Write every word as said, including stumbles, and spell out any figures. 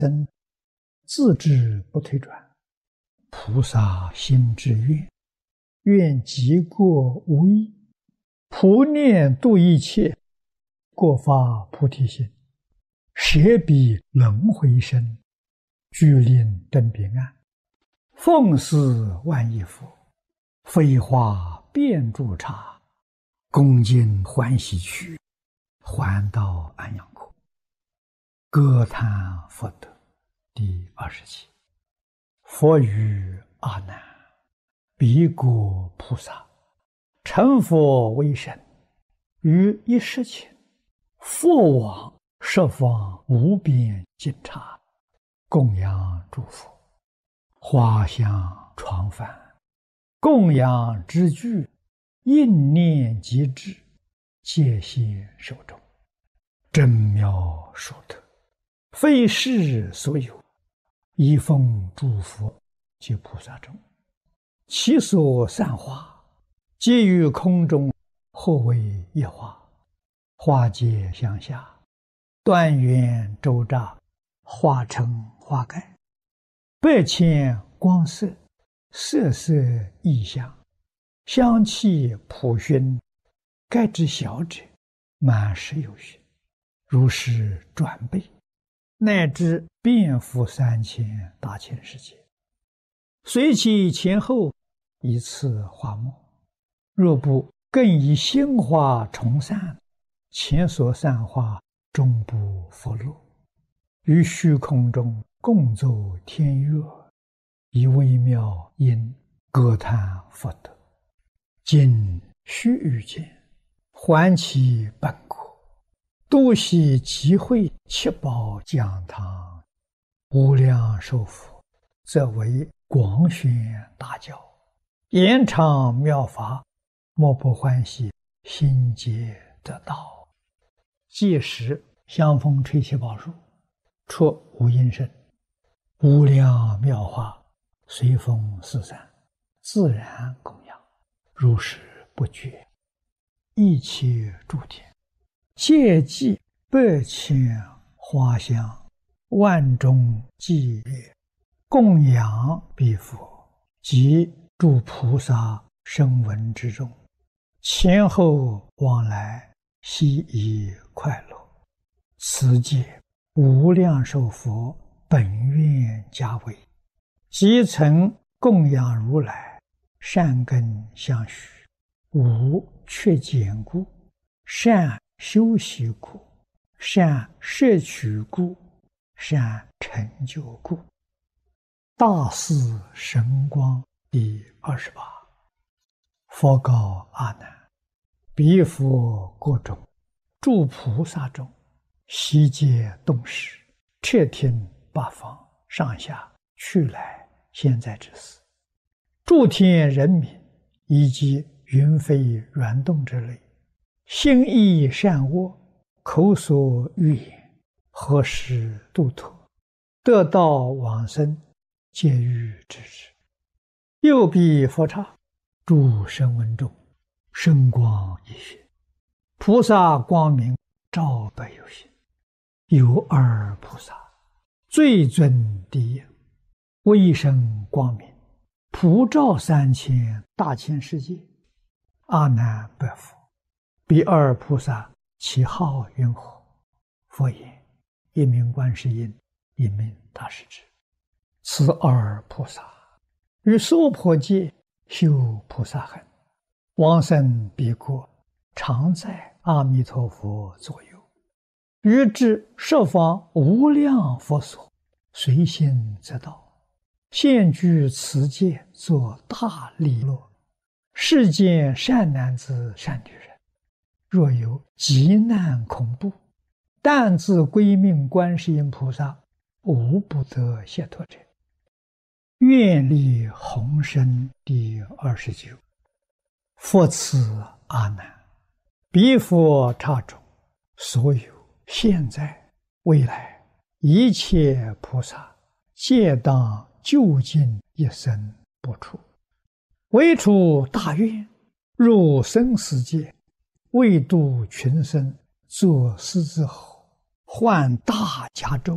僧自知不退转，菩萨心之愿，愿极过无益，普念度一切，过发菩提心，舍彼轮回身，具令真彼岸，奉事万亿佛，飞花遍诸刹，恭敬欢喜去，还到安阳国。歌叹佛德第二十七。佛语阿难：彼国菩萨成佛为身，于一时前，佛往十方无边尽刹，供养诸佛，花香床幡，供养之具，应念即至，戒谢手中，真妙殊特，非世所有，一奉诸佛及菩萨中，其所散花，皆于空中，或为一花，花皆相下，断缘周匝，化成花盖，百千光色，色色异香，香气普熏，盖之小者满十有余，如是转倍，乃至遍覆三千大千世界，随其前后一次花末，若不更以心花重散，前所散花终不复落，于虚空中共奏天乐，以微妙音歌叹佛德，今须臾间，还其本国，度悉集会七宝讲堂，无量寿佛，则为广宣大教，延长妙法，莫不欢喜，心皆得道。届时香风吹七宝树，出无音声，无量妙法随风四散，自然供养，如是不绝。一切诸天皆祭百千花香，万众伎乐，供养彼佛及诸菩萨声闻之中，前后往来，悉以快乐。此界无量寿佛本愿家为，即曾供养如来，善根相续，无缺减故，善修习故，善摄取故，善成就故。大士神光第二十八。佛告阿难：彼佛国中，诸菩萨中，悉皆动识，彻听八方上下去来现在之事，诸天人民以及云飞软动之类，心意善恶，口所欲言，何时度脱，得道往生，皆欲知之。又彼佛刹，诸声闻中，声光一现，菩萨光明照百有心，有二菩萨，最尊第一，威声光明，普照三千大千世界。阿难白佛：彼二菩萨其号云何？佛言：一名观世音，一名大势至。此二菩萨于娑婆界修菩萨行，往生彼国，常在阿弥陀佛左右，于至十方无量佛所，随心则到，现居此界，作大利乐。世间善男子善女人，若有急难恐怖，但自归命观世音菩萨，无不得解脱者。愿力宏深第二十九。佛赐阿难：彼佛刹中，所有现在未来一切菩萨，皆当究竟一生不出，为出大愿，入生死界，为度群生，作狮子吼，唤大迦咒，